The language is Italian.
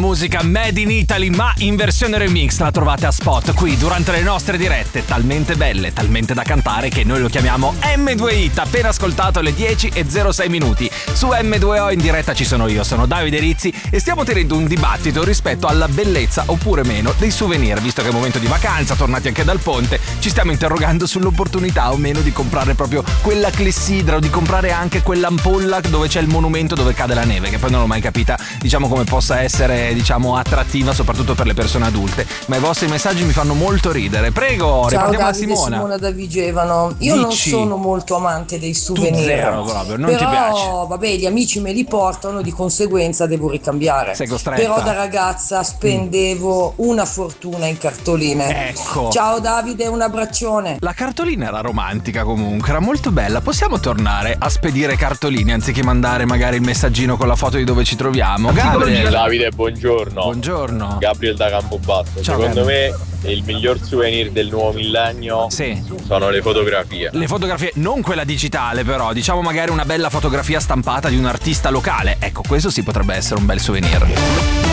musica Made in Italy, ma in versione remix. La trovate a spot qui durante le nostre dirette, talmente belle, talmente da cantare, che noi lo chiamiamo M2 Hit. Appena ascoltato alle 10:06 su M2O in diretta ci sono io, sono Davide Rizzi, e stiamo tenendo un dibattito rispetto alla bellezza oppure meno dei souvenir. Visto che è momento di vacanza, tornati anche dal ponte, ci stiamo interrogando sull'opportunità o meno di comprare proprio quella clessidra o di comprare anche quell'ampolla dove c'è il monumento dove cade la neve, che poi non l'ho mai capita, diciamo, come possa essere, diciamo, attrattiva soprattutto per le persone adulte. Ma i vostri messaggi mi fanno molto ridere. Prego, ripartiamo da Simona. Simona da Vigevano. Io non sono molto amante dei souvenir. Zero proprio, non però, ti piace. Vabbè, gli amici me li portano, di conseguenza devo ricambiare. Sei costretta. Però da ragazza spendevo una fortuna in cartoline. Ecco. Ciao Davide, un abbraccione. La cartolina era romantica comunque, era molto bella. Possiamo tornare a spedire cartoline anziché mandare magari il messaggino con la foto di dove ci troviamo? Gabriel. Davide, buongiorno. Buongiorno. Gabriel da Campobasso. Ciao, Secondo Gabriel. me il miglior souvenir del nuovo millennio sono le fotografie. Le fotografie, non quella digitale però, diciamo magari una bella fotografia stampata di un artista locale. Ecco, questo sì potrebbe essere un bel souvenir.